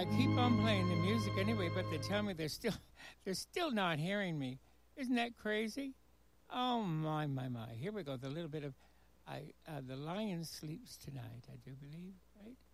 I keep on playing the music anyway, but they tell me they're still not hearing me. Isn't that crazy? Oh my! Here we go. The little bit of the lion sleeps tonight. I do believe, right?